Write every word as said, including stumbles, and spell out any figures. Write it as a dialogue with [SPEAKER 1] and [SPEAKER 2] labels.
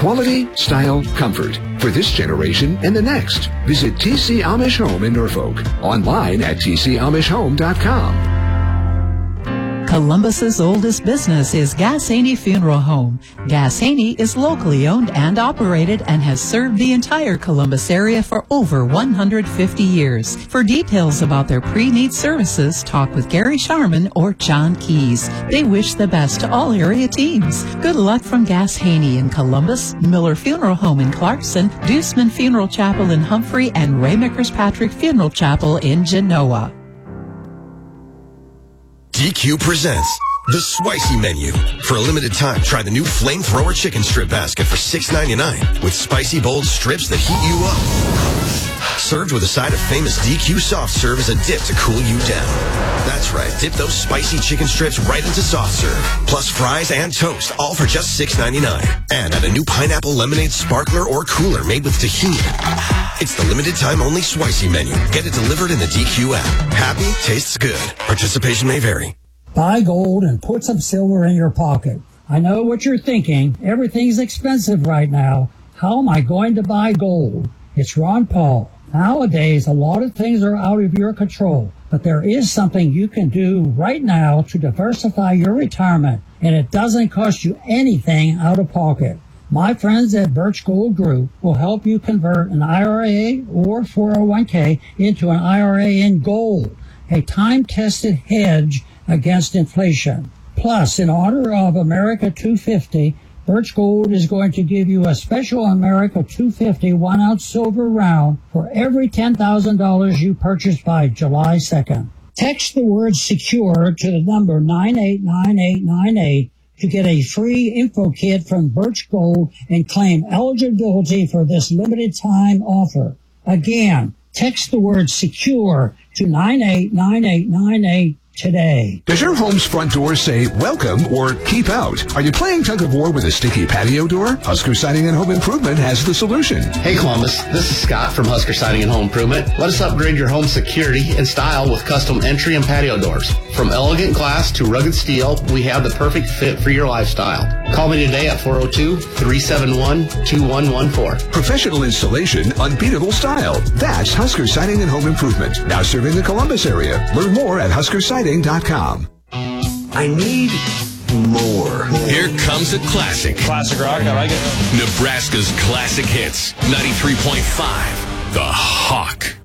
[SPEAKER 1] Quality, style, comfort for this generation and the next. Visit T C Amish Home in Norfolk. Online at T C Amish Home dot com.
[SPEAKER 2] Columbus's oldest business is Gass-Haney Funeral Home. Gass-Haney is locally owned and operated and has served the entire Columbus area for over one hundred fifty years. For details about their pre-need services, talk with Gary Sharman or John Keys. They wish the best to all area teams. Good luck from Gass-Haney in Columbus, Miller Funeral Home in Clarkson, Deuceman Funeral Chapel in Humphrey, and Raymakers Patrick Funeral Chapel in Genoa.
[SPEAKER 3] D Q presents the Spicy Menu. For a limited time, try the new Flamethrower Chicken Strip Basket for six ninety-nine with spicy bold strips that heat you up. Served with a side of famous D Q soft serve as a dip to cool you down. That's right, dip those spicy chicken strips right into soft serve. Plus fries and toast, all for just six ninety-nine. And add a new pineapple lemonade sparkler or cooler made with tahini. It's the limited time only Spicy Menu. Get it delivered in the D Q app. Happy tastes good. Participation may vary.
[SPEAKER 4] Buy gold and put some silver in your pocket. I know what you're thinking. Everything's expensive right now. How am I going to buy gold? It's Ron Paul. Nowadays, a lot of things are out of your control, but there is something you can do right now to diversify your retirement, and it doesn't cost you anything out of pocket. My friends at Birch Gold Group will help you convert an I R A or four oh one k into an I R A in gold, a time-tested hedge against inflation. Plus, in honor of America two fifty, Birch Gold is going to give you a special America two fifty one-ounce silver round for every ten thousand dollars you purchase by July second. Text the word SECURE to the number nine eight nine eight nine eight to get a free info kit from Birch Gold and claim eligibility for this limited time offer. Again, text the word SECURE to nine eight nine eight nine eight today.
[SPEAKER 1] Does your home's front door say welcome or keep out? Are you playing tug of war with a sticky patio door? Husker Siding and Home Improvement has the solution.
[SPEAKER 5] Hey Columbus, this is Scott from Husker Siding and Home Improvement. Let us upgrade your home security and style with custom entry and patio doors. From elegant glass to rugged steel, we have the perfect fit for your lifestyle. Call me today at four oh two, three seven one, two one one four.
[SPEAKER 1] Professional installation, unbeatable style. That's Husker Siding and Home Improvement. Now serving the Columbus area. Learn more at husker siding dot com.
[SPEAKER 3] I need more. Here comes a classic.
[SPEAKER 6] Classic rock, I like it.
[SPEAKER 3] Nebraska's classic hits. ninety-three point five, The Hawk.